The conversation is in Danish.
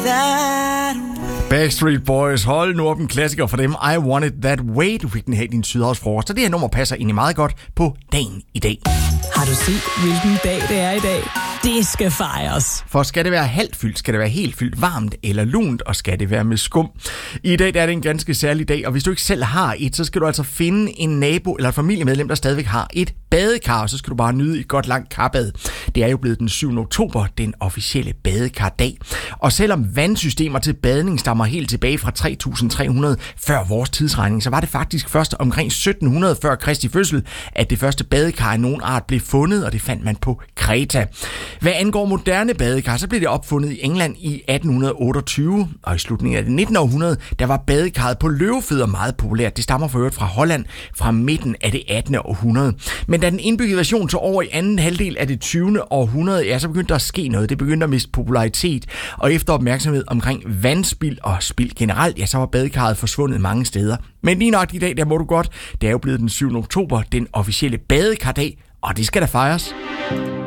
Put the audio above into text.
that way. Backstreet Boys, hold nu op, en klassiker for dem. I Want It That Way. Du fik den her i din sydhavsfrokost, så det her nummer passer egentlig meget godt på dagen i dag. Har du set, hvilken dag det er i dag? Det skal fejres. For skal det være halvt fyldt, skal det være helt fyldt, varmt eller lunt, og skal det være med skum. I dag der er det en ganske særlig dag, og hvis du ikke selv har et, så skal du altså finde en nabo eller et familiemedlem, der stadigvæk har et badekar, og så skal du bare nyde et godt langt karbad. Det er jo blevet den 7. oktober, den officielle badekardag. Og selvom vandsystemer til badning stammer helt tilbage fra 3300 før vores tidsregning, så var det faktisk først omkring 1700 før Kristi fødsel, at det første badekar af nogen art blev fundet, og det fandt man på Kreta. Hvad angår moderne badekar, så blev det opfundet i England i 1828, og i slutningen af det 19. århundrede, der var badekarret på løvefødder meget populært. Det stammer for øvrigt fra Holland fra midten af det 18. århundrede. Men da den indbyggede version tog over i anden halvdel af det 20. århundrede, ja, så begyndte der at ske noget. Det begyndte at miste popularitet, og efter opmærksomhed omkring vandspild og spild generelt, ja, så var badekarret forsvundet mange steder. Men lige nok i dag, der må du godt. Det er jo blevet den 7. oktober, den officielle badekardag, og det skal da fejres.